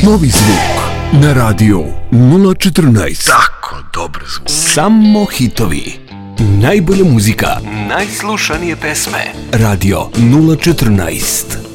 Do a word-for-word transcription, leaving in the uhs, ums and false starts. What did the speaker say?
Novi zvuk na radio nula četrnaest. Tako dobar zvuk. Samo hitovi. Najbolja muzika. Najslušanije pesme. Radio nula četrnaest.